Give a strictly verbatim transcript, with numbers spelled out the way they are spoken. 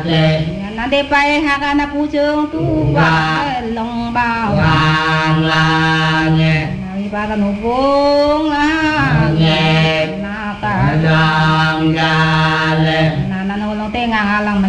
lệ nanti pai hakana pucung tu ba long bao vàng là nghe ba kan hubung lah nghe na ta lòng ra lệ na na nolong te ngalang